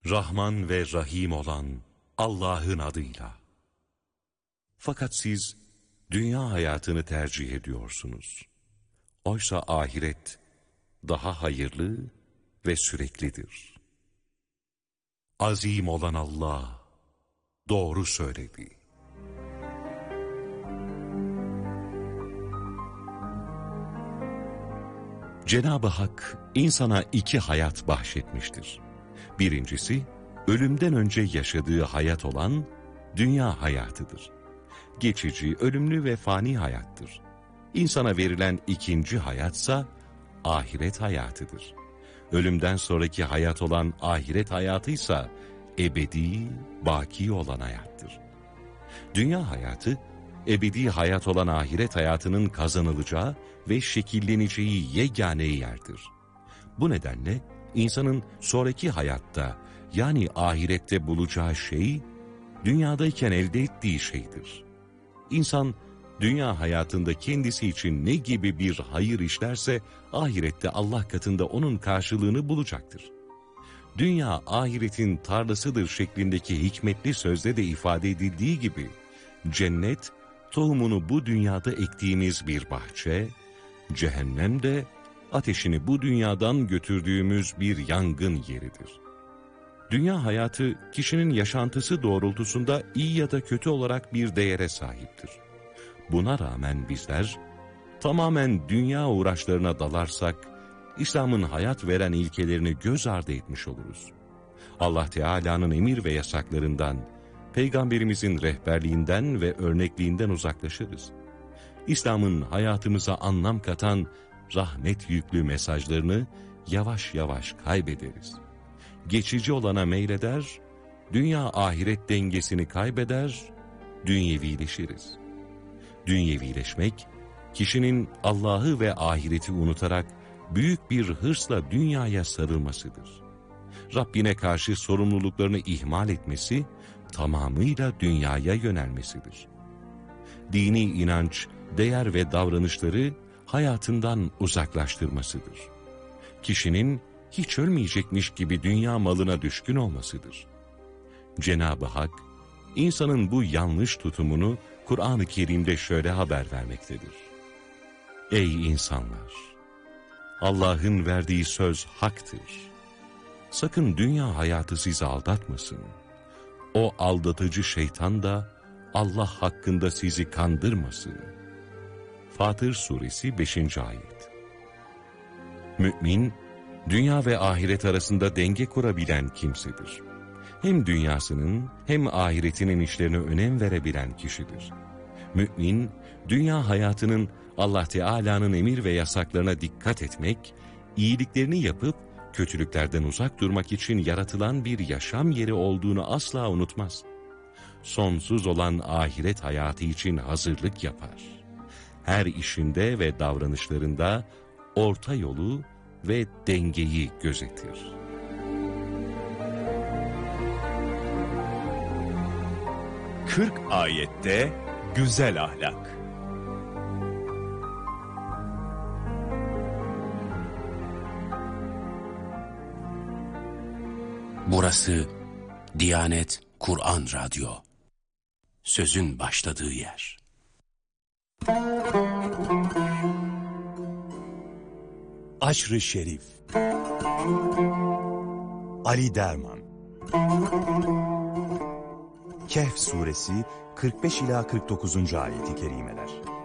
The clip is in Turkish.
Rahman ve Rahim olan Allah'ın adıyla. Fakat siz dünya hayatını tercih ediyorsunuz. Oysa ahiret daha hayırlı ve süreklidir. Azim olan Allah doğru söyledi. Cenab-ı Hak insana iki hayat bahşetmiştir. Birincisi, ölümden önce yaşadığı hayat olan dünya hayatıdır. Geçici, ölümlü ve fani hayattır. İnsana verilen ikinci hayatsa ahiret hayatıdır. Ölümden sonraki hayat olan ahiret hayatıysa ebedi, baki olan hayattır. Dünya hayatı, ebedi hayat olan ahiret hayatının kazanılacağı ve şekilleneceği yegane yerdir. Bu nedenle insanın sonraki hayatta yani ahirette bulacağı şey, dünyadayken elde ettiği şeydir. İnsan, dünya hayatında kendisi için ne gibi bir hayır işlerse, ahirette Allah katında onun karşılığını bulacaktır. Dünya ahiretin tarlasıdır şeklindeki hikmetli sözde de ifade edildiği gibi, cennet, tohumunu bu dünyada ektiğimiz bir bahçe, cehennem de ateşini bu dünyadan götürdüğümüz bir yangın yeridir. Dünya hayatı kişinin yaşantısı doğrultusunda iyi ya da kötü olarak bir değere sahiptir. Buna rağmen bizler tamamen dünya uğraşlarına dalarsak, İslam'ın hayat veren ilkelerini göz ardı etmiş oluruz. Allah Teala'nın emir ve yasaklarından, Peygamberimizin rehberliğinden ve örnekliğinden uzaklaşırız. İslam'ın hayatımıza anlam katan rahmet yüklü mesajlarını yavaş yavaş kaybederiz. Geçici olana meyleder, dünya ahiret dengesini kaybeder, dünyevileşiriz. Dünyevileşmek, kişinin Allah'ı ve ahireti unutarak büyük bir hırsla dünyaya sarılmasıdır. Rabbine karşı sorumluluklarını ihmal etmesi, tamamıyla dünyaya yönelmesidir. Dini inanç, değer ve davranışları hayatından uzaklaştırmasıdır. Kişinin hiç ölmeyecekmiş gibi dünya malına düşkün olmasıdır. Cenab-ı Hak, insanın bu yanlış tutumunu Kur'an-ı Kerim'de şöyle haber vermektedir. Ey insanlar! Allah'ın verdiği söz haktır. Sakın dünya hayatı sizi aldatmasın. O aldatıcı şeytan da Allah hakkında sizi kandırmasın. Fatır Suresi 5. Ayet. Mümin, dünya ve ahiret arasında denge kurabilen kimsedir. Hem dünyasının hem ahiretinin işlerine önem verebilen kişidir. Mümin, dünya hayatının Allah Teala'nın emir ve yasaklarına dikkat etmek, iyiliklerini yapıp kötülüklerden uzak durmak için yaratılan bir yaşam yeri olduğunu asla unutmaz. Sonsuz olan ahiret hayatı için hazırlık yapar. Her işinde ve davranışlarında orta yolu ve dengeyi gözetir. Kırk ayette güzel ahlak. Burası Diyanet Kur'an Radyo. Sözün başladığı yer. Aşr-ı Şerif. Ali Derman. Kehf suresi 45 ila 49. ayeti kerimeler.